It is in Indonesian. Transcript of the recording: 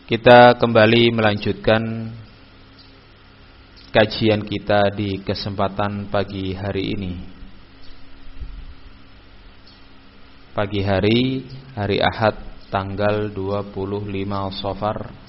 Kita kembali melanjutkan kajian kita di kesempatan pagi hari ini. Pagi hari Ahad tanggal 25 Safar